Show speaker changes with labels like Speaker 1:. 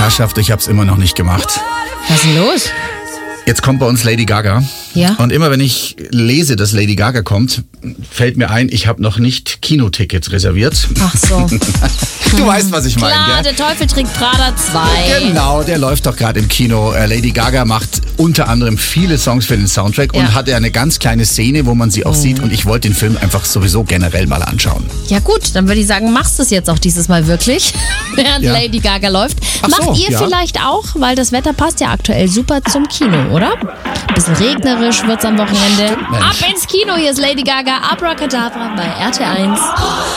Speaker 1: Herrschaft, ich hab's immer noch nicht gemacht.
Speaker 2: Was ist denn los?
Speaker 1: Jetzt kommt bei uns Lady Gaga.
Speaker 2: Ja.
Speaker 1: Und immer wenn ich lese, dass Lady Gaga kommt, fällt mir ein, ich habe noch nicht Kinotickets reserviert.
Speaker 2: Ach so.
Speaker 1: Du weißt, was ich meine,
Speaker 2: Klar,
Speaker 1: gell?
Speaker 2: der Teufel trinkt Prada 2.
Speaker 1: Genau, der läuft doch gerade im Kino. Lady Gaga macht unter anderem viele Songs für den Soundtrack und hat ja eine ganz kleine Szene, wo man sie auch sieht. Und ich wollte den Film einfach sowieso generell mal anschauen.
Speaker 2: Ja gut, dann würde ich sagen, machst du es jetzt auch dieses Mal wirklich, während Lady Gaga läuft.
Speaker 1: Ach so,
Speaker 2: Macht ihr
Speaker 1: ja.
Speaker 2: vielleicht auch, weil das Wetter passt ja aktuell super zum Kino, oder? Bisschen regnerisch wird's am Wochenende.
Speaker 1: Mensch.
Speaker 2: Ab ins Kino, hier ist Lady Gaga, Abracadabra bei RT1.